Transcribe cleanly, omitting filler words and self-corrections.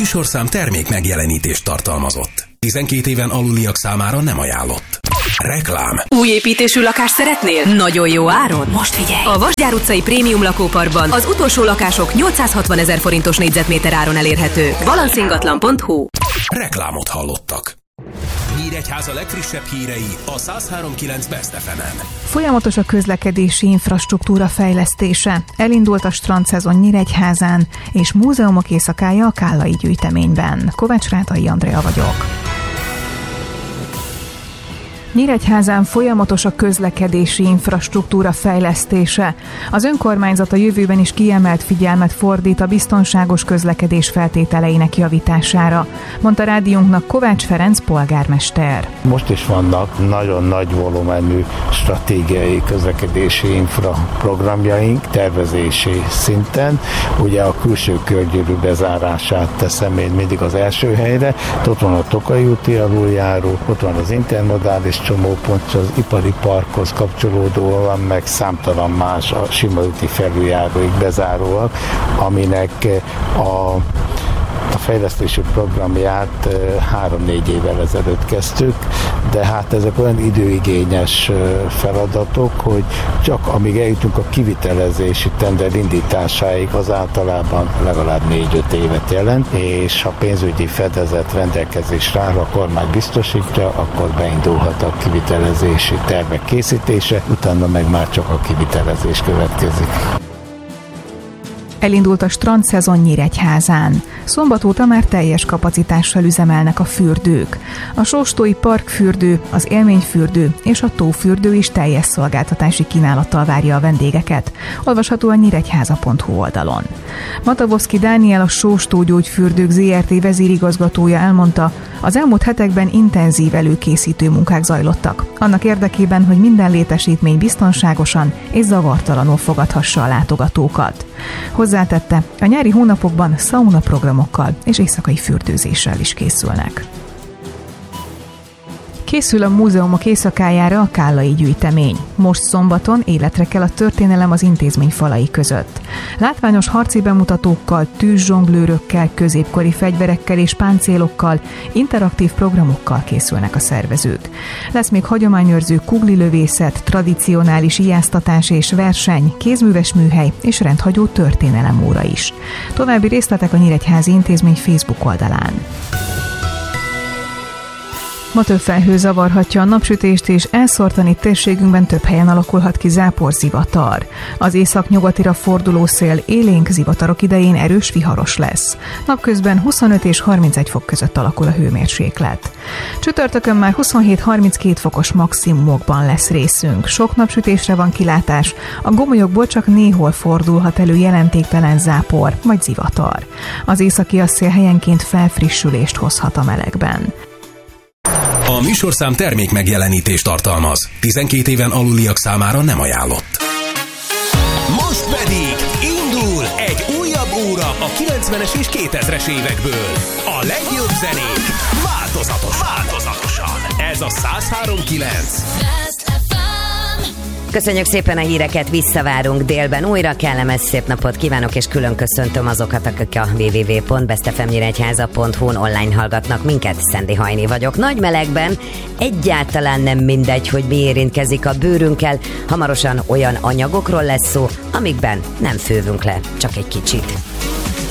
műsorszám termék megjelenítést tartalmazott. 12 éven aluliak számára nem ajánlott. Reklám. Új építésű lakást szeretnél? Nagyon jó áron? Most figyelj! A Vasgyár utcai prémium lakóparkban az utolsó lakások 860 000 forintos négyzetméter áron elérhetők. Balancingatlan.hu. Reklámot hallottak. Nyíregyháza legfrissebb hírei a 103.9 Best FM-en. Folyamatos a közlekedési infrastruktúra fejlesztése. Elindult a strandszezon Nyíregyházán, és múzeumok éjszakája a Kállai gyűjteményben. Kovács Rátai Andrea vagyok. Nyíregyházán folyamatos a közlekedési infrastruktúra fejlesztése. Az önkormányzat a jövőben is kiemelt figyelmet fordít a biztonságos közlekedés feltételeinek javítására, mondta rádiónknak Kovács Ferenc polgármester. Most is vannak nagyon nagy volumenű stratégiai közlekedési infraprogramjaink tervezési szinten. Ugye a külső körgyűrű bezárását teszem én mindig az első helyre. Ott van a Tokai úti aluljáró, ott van az intermodális csomópont, az ipari parkhoz kapcsolódóan van, meg számtalan más a sima úti felüljáróig bezáróak, aminek a fejlesztési programját 3-4 évvel ezelőtt kezdtük, de hát ezek olyan időigényes feladatok, hogy csak amíg eljutunk a kivitelezési tender indításáig, az általában legalább 4-5 évet jelent, és ha pénzügyi fedezet rendelkezésre áll, a kormány biztosítja, akkor beindulhat a kivitelezési tervek készítése, utána meg már csak a kivitelezés következik. Elindult a strandszezon Nyíregyházán. Szombat óta már teljes kapacitással üzemelnek a fürdők. A Sóstói Parkfürdő, az Élményfürdő és a Tófürdő is teljes szolgáltatási kínálattal várja a vendégeket. Olvasható a nyíregyháza.hu oldalon. Matavovszki Dániel, a Sóstó Gyógyfürdők Zrt. Vezérigazgatója elmondta, az elmúlt hetekben intenzív előkészítő munkák zajlottak. Annak érdekében, hogy minden létesítmény biztonságosan és zavartalanul fogadhassa a látogatókat. Hozzátette, a nyári hónapokban szauna programokkal és éjszakai fürdőzéssel is készülnek. Készül a múzeumok éjszakájára a Kállai gyűjtemény. Most szombaton életre kell a történelem az intézmény falai között. Látványos harci bemutatókkal, tűzzsonglőrökkel, középkori fegyverekkel és páncélokkal, interaktív programokkal készülnek a szervezők. Lesz még hagyományőrző kuglilövészet, tradicionális ijáztatás és verseny, kézműves műhely és rendhagyó történelemóra is. További részletek a Nyíregyházi Intézmény Facebook oldalán. Ma több felhő zavarhatja a napsütést, és elszórtani térségünkben több helyen alakulhat ki záporzivatar. Az északnyugatira forduló szél élénk zivatarok idején erős viharos lesz. Napközben 25 és 31 fok között alakul a hőmérséklet. Csütörtökön már 27-32 fokos maximumokban lesz részünk. Sok napsütésre van kilátás, a gomolyokból csak néhol fordulhat elő jelentéktelen zápor vagy zivatar. Az északi szél helyenként felfrissülést hozhat a melegben. A műsorszám termék megjelenítést tartalmaz. 12 éven aluliak számára nem ajánlott. Most pedig indul egy újabb óra a 90-es és 2000-es évekből. A legjobb zenék változatosan. Ez a 103.9. Köszönjük szépen a híreket, visszavárunk délben újra, kellemes szép napot kívánok, és külön köszöntöm azokat, akik a www.bestfmnyíregyháza.hu-n online hallgatnak minket. Szendi Hajni vagyok. Nagy melegben egyáltalán nem mindegy, hogy mi érintkezik a bőrünkkel. Hamarosan olyan anyagokról lesz szó, amikben nem fővünk le, csak egy kicsit.